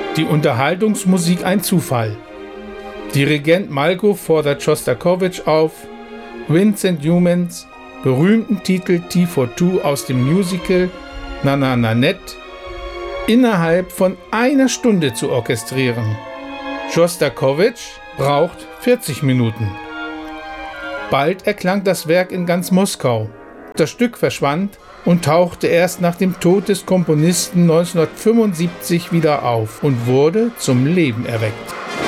die Unterhaltungsmusik ein Zufall. Dirigent Malko fordert Schostakowitsch auf, Vincent Youmans berühmten Titel Tea for Two aus dem Musical Nananette innerhalb von einer Stunde zu orchestrieren. Schostakowitsch braucht 40 Minuten. Bald erklang das Werk in ganz Moskau. Das Stück verschwand und tauchte erst nach dem Tod des Komponisten 1975 wieder auf und wurde zum Leben erweckt.